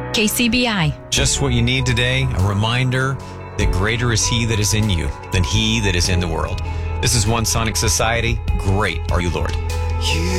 KCBI. Just what you need today, a reminder that greater is He that is in you than he that is in the world. This is One Sonic Society. Great are you, Lord. You